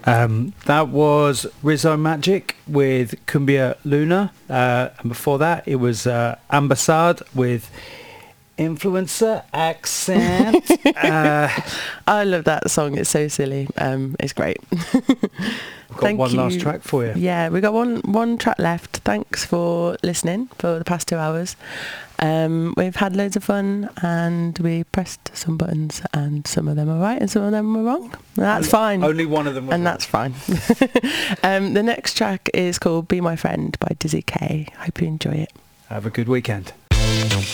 That was Rizzo Magic with Cumbia Luna, and before that it was Ambassade with Influencer Accent. I love that song, it's so silly. It's great. We've got one last track for you. Yeah, we got one track left. Thanks for listening for the past 2 hours. We've had loads of fun and we pressed some buttons and some of them are right and some of them were wrong. That's fine. Only one of them was and wrong. That's fine. The next track is called Be My Friend by Dizzy K. Hope you enjoy it. Have a good weekend.